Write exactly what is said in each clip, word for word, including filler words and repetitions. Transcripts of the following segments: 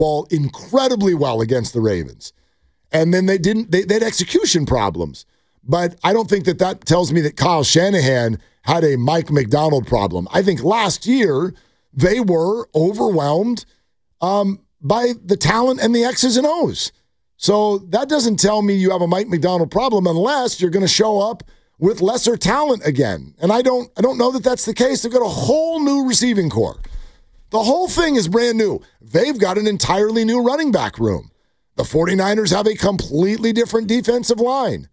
ball incredibly well against the Ravens. And then they didn't, they, they had execution problems. But I don't think that that tells me that Kyle Shanahan had a Mike Macdonald problem. I think last year they were overwhelmed um, by the talent and the X's and O's. So that doesn't tell me you have a Mike Macdonald problem unless you're going to show up with lesser talent again. And I don't I don't know that that's the case. They've got a whole new receiving corps. The whole thing is brand new. They've got an entirely new running back room. The 49ers have a completely different defensive line.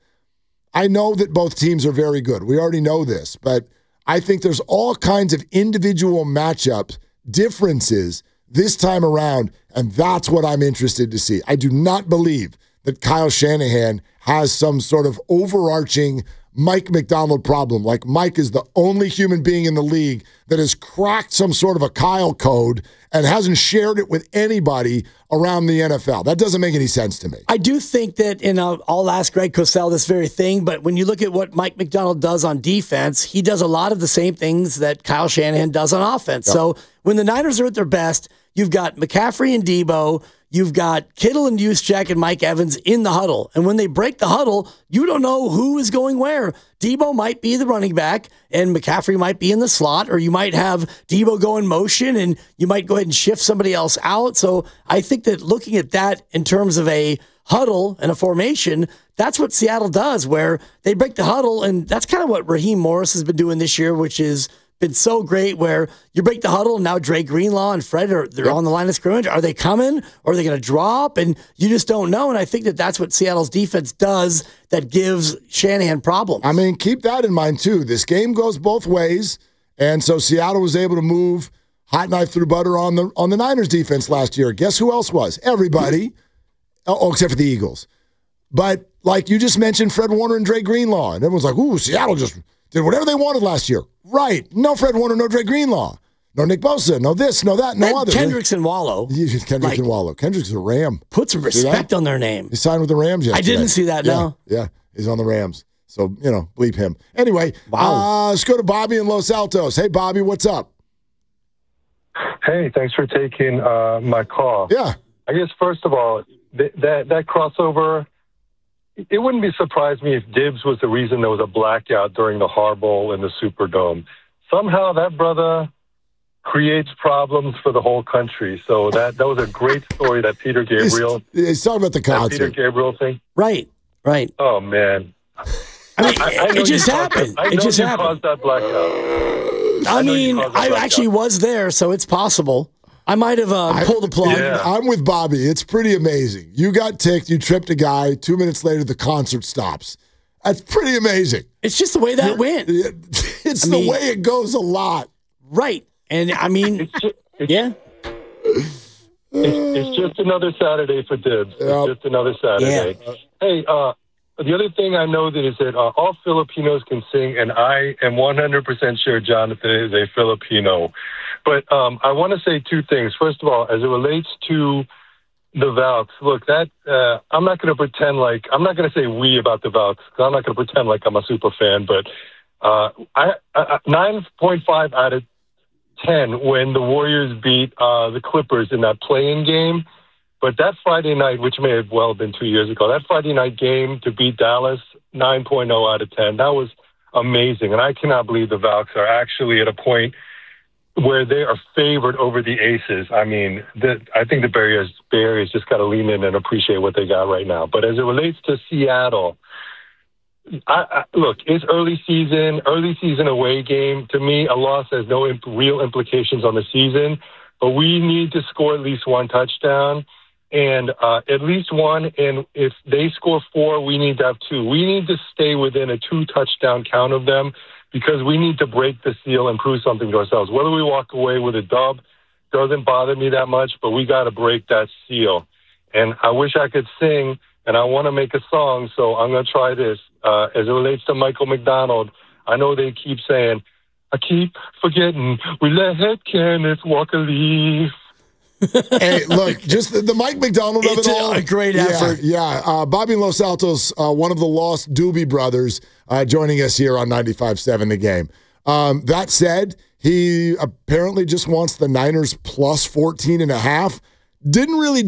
I know that both teams are very good. We already know this, but I think there's all kinds of individual matchup differences this time around, and that's what I'm interested to see. I do not believe that Kyle Shanahan has some sort of overarching Mike Macdonald problem. Like Mike is the only human being in the league that has cracked some sort of a Kyle code and hasn't shared it with anybody around the N F L. That doesn't make any sense to me. I do think that, and I'll, I'll ask Greg Cosell this very thing, but when you look at what Mike Macdonald does on defense, he does a lot of the same things that Kyle Shanahan does on offense. Yep. So when the Niners are at their best, you've got McCaffrey and Debo, you've got Kittle and Juszczyk and Mike Evans in the huddle. And when they break the huddle, you don't know who is going where. Debo might be the running back and McCaffrey might be in the slot, or you might have Debo go in motion and you might go ahead and shift somebody else out. So I think that looking at that in terms of a huddle and a formation, that's what Seattle does, where they break the huddle. And that's kind of what Raheem Morris has been doing this year, which is been so great, where you break the huddle and now Dre Greenlaw and Fred are they're yep. on the line of scrimmage. Are they coming or are they going to drop? And you just don't know. And I think that that's what Seattle's defense does that gives Shanahan problems. I mean, keep that in mind too. This game goes both ways. And so Seattle was able to move hot knife through butter on the on the Niners defense last year. Guess who else was? Everybody. oh, except for the Eagles. But like you just mentioned, Fred Warner and Dre Greenlaw. And everyone's like, ooh, Seattle just did whatever they wanted last year. Right. No Fred Warner, no Dre Greenlaw. No Nick Bosa, no this, no that, no and other. Kendricks and Wallow. Kendricks like, and Wallow. Kendricks is a Ram. Put some respect on their name. He signed with the Rams yesterday. I didn't see that, yeah, no. Yeah, he's on the Rams. So, you know, bleep him. Anyway, wow. uh, let's go to Bobby in Los Altos. Hey, Bobby, what's up? Hey, thanks for taking uh, my call. Yeah. I guess, first of all, th- that, that crossover, it wouldn't be surprised me if Dibs was the reason there was a blackout during the Har Bowl in the Superdome. Somehow that brother creates problems for the whole country. So that, that was a great story, that Peter Gabriel. He's, he's talking about the concert. Peter Gabriel thing. Right, right. Oh, man. I mean, I, I it just happened. That, I it know just you happened. caused that blackout. I, I mean, I blackout. actually was there, so it's possible. I might have uh, pulled the plug. Yeah. I'm with Bobby. It's pretty amazing. You got ticked. You tripped a guy. Two minutes later, the concert stops. That's pretty amazing. It's just the way that You're, went. It's I the mean, way it goes a lot. Right. And, I mean, it's just, it's, yeah. It's, it's just another Saturday for Dibs. It's Yep. just another Saturday. Yeah. Hey, uh, the other thing I know that is that uh, all Filipinos can sing, and I am one hundred percent sure Jonathan is a Filipino. But um, I want to say two things. First of all, as it relates to the Valks, look, that uh, I'm not going to pretend like I'm not going to say we about the Valks, because I'm not going to pretend like I'm a super fan. But uh, I, I nine point five out of ten when the Warriors beat uh, the Clippers in that play-in game. But that Friday night, which may have well been two years ago, that Friday night game to beat Dallas, nine point oh out of ten, that was amazing. And I cannot believe the Valks are actually at a point where they are favored over the Aces. I mean, the, I think the Bay Area's, Bay Area's just got to lean in and appreciate what they got right now. But as it relates to Seattle, I, I, look, it's early season, early season away game. To me, a loss has no imp- real implications on the season, but we need to score at least one touchdown. And uh, at least one, and if they score four, we need to have two. We need to stay within a two-touchdown count of them because we need to break the seal and prove something to ourselves. Whether we walk away with a dub doesn't bother me that much, but we got to break that seal. And I wish I could sing, and I want to make a song, so I'm going to try this. Uh, as it relates to Michael McDonald, I know they keep saying, I keep forgetting, we let Kenneth Walker leave. Hey, look, just the, the Mike McDonald of it's it all. A, a great effort. Yeah, yeah. Uh, Bobby Los Altos, uh, one of the lost Doobie brothers, uh, joining us here on ninety-five point seven The Game. Um, that said, he apparently just wants the Niners plus fourteen and a half. didn't really